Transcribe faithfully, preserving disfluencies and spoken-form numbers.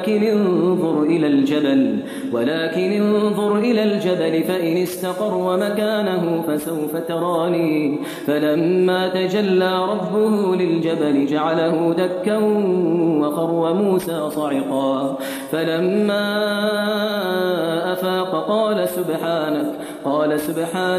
ولكن انظر إلى الجبل ولكن انظر إلى الجبل فإن استقر مكانه فسوف تراني فلما تجلى ربه للجبل جعله دكا وخر موسى صعقا فلما أفاق قال سبحانك قال سبحانك